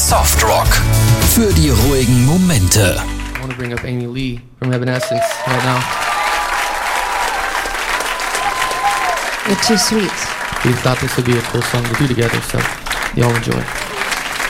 Softrock. Für die ruhigen Momente. I want to bring up Amy Lee from Evanescence right now. You're too sweet. We thought this would be a cool song to do together, so y'all enjoy.